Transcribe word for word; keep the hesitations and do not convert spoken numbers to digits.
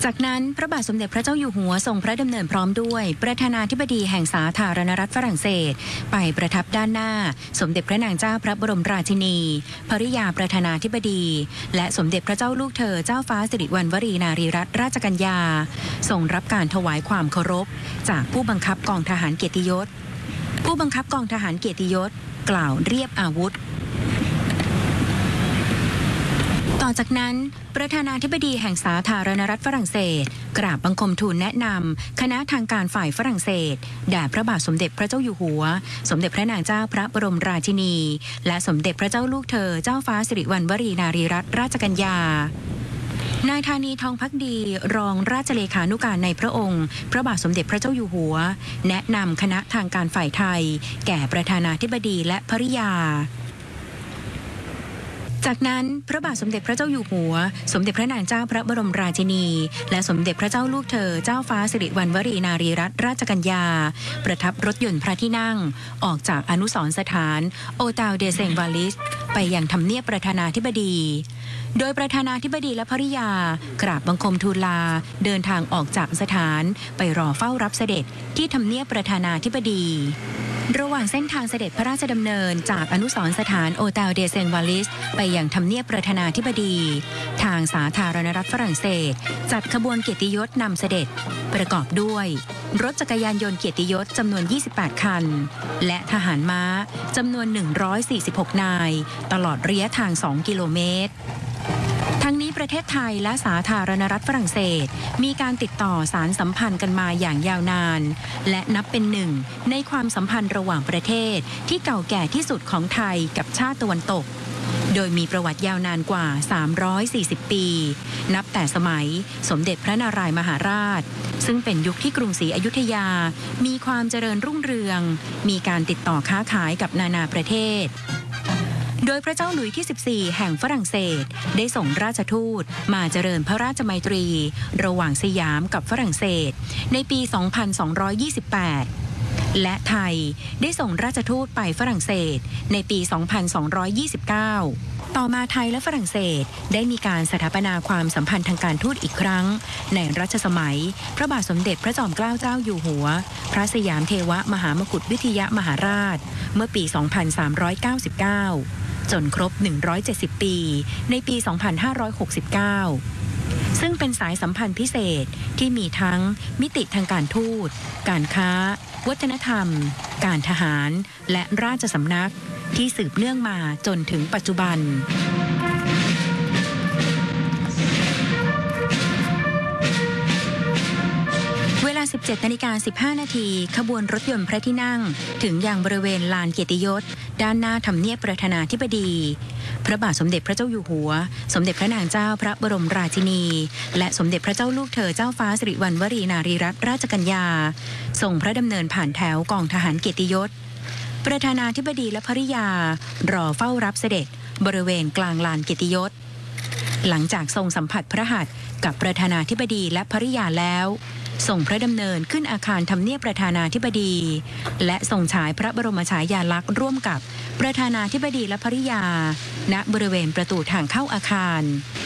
จากนั้นพระบาทสมเด็จพระเจ้าอยู่หัวทรงพระดำเนินพร้อมด้วยประธานาธิบดีแห่งสาธารณรัฐฝรั่งเศสไปประทับด้านหน้าสมเด็จพระนางเจ้าพระบรมราชินีภริยาประธานาธิบดีและสมเด็จพระเจ้าลูกเธอเจ้าฟ้าสิริวัณวรีนารีรัตนราชกัญญาทรงรับการถวายความเคารพจากผู้บังคับกองทหารเกียรติยศผู้บังคับกองทหารเกียรติยศกล่าวเรียบอาวุธต่อจากนั้นประธานาธิบดีแห่งสาธารณรัฐฝรั่งเศสกราบบังคมทูลแนะนำคณะทางการฝ่ายฝรั่งเศสแด่พระบาทสมเด็จพระเจ้าอยู่หัวสมเด็จพระนางเจ้าพระบรมราชินีและสมเด็จพระเจ้าลูกเธอเจ้าฟ้าสิริวัณวรีนารีรัตนราชกัญญานายธานีทองภักดีรองราชเลขานุการในพระองค์พระบาทสมเด็จพระเจ้าอยู่หัวแนะนำคณะทางการฝ่ายไทยแก่ประธานาธิบดีและภริยาจากนั้นพระบาทสมเด็จพระเจ้าอยู่หัวสมเด็จพระนางเจ้าพระบรมราชินีและสมเด็จพระเจ้าลูกเธอเจ้าฟ้าสิริวัณวรีนารีรัตนราชกัญญาประทับรถยนต์พระที่นั่งออกจากอนุสรณ์สถานโอตาลเดเซงวาลิสไปยังทำเนียบประธานาธิบดีโดยประธานาธิบดีและภริยากราบบังคมทูลลาเดินทางออกจากสถานไปรอเฝ้ารับเสด็จที่ทำเนียบประธานาธิบดีระหว่างเส้นทางเสด็จพระราชดำเนินจากอนุสรณ์สถานโอตาลเดเซงวาลิสไปยังทำเนียบประธานาธิบดีทางสาธารณรัฐฝรั่งเศสจัดขบวนเกียรติยศนำเสด็จประกอบด้วยรถจักรยานยนต์เกียรติยศจำนวนยี่สิบแปดคันและทหารม้าจำนวนหนึ่งร้อยสี่สิบหกนายตลอดระยะทางสองกิโลเมตรทั้งนี้ประเทศไทยและสาธารณรัฐฝรั่งเศสมีการติดต่อสารสัมพันธ์กันมาอย่างยาวนานและนับเป็นหนึ่งในความสัมพันธ์ระหว่างประเทศที่เก่าแก่ที่สุดของไทยกับชาติตะวันตกโดยมีประวัติยาวนานกว่าสามร้อยสี่สิบปีนับแต่สมัยสมเด็จพระนารายมหาราชซึ่งเป็นยุคที่กรุงศรีอยุธยามีความเจริญรุ่งเรืองมีการติดต่อค้าขายกับนานาประเทศโดยพระเจ้าหลุยส์ที่สิบสี่แห่งฝรั่งเศสได้ส่งราชทูตมาเจริญพระราชมัยตรีระหว่างสยามกับฝรั่งเศสในปี สองพันสองร้อยยี่สิบแปด และไทยได้ส่งราชทูตไปฝรั่งเศสในปี สองพันสองร้อยยี่สิบเก้า ต่อมาไทยและฝรั่งเศสได้มีการสถาปนาความสัมพันธ์ทางการทูตอีกครั้งในรัชสมัยพระบาทสมเด็จพระจอมเกล้าเจ้าอยู่หัวพระสยามเทวมหามกุฏวิทยมหาราชเมื่อปี สองพันสามร้อยเก้าสิบเก้าจนครบหนึ่งร้อยเจ็ดสิบปีในปี สองพันห้าร้อยหกสิบเก้า ซึ่งเป็นสายสัมพันธ์พิเศษที่มีทั้งมิติทางการทูตการค้าวัฒนธรรมการทหารและราชสำนักที่สืบเนื่องมาจนถึงปัจจุบันเวลา สิบเจ็ดนาฬิกาสิบห้านาทีขบวนรถยนต์พระที่นั่งถึงยังบริเวณลานเกียรติยศด้านหน้าทำเนียบประธานาธิบดีพระบาทสมเด็จพระเจ้าอยู่หัวสมเด็จพระนางเจ้าพระบรมราชินีและสมเด็จพระเจ้าลูกเธอเจ้าฟ้าสิริวัณวรีนารีรัตนราชกัญญาทรงพระดำเนินผ่านแถวกองทหารเกียรติยศประธานาธิบดีและภริยารอเฝ้ารับเสด็จบริเวณกลางลานเกียรติยศหลังจากทรงสัมผัสพระหัตถ์กับประธานาธิบดีและภริยาแล้วทรงพระดำเนินขึ้นอาคารทำเนียบประธานาธิบดีและทรงฉายพระบรมฉายาลักษณ์ร่วมกับประธานาธิบดีและภริยาณบริเวณประตูทางเข้าอาคาร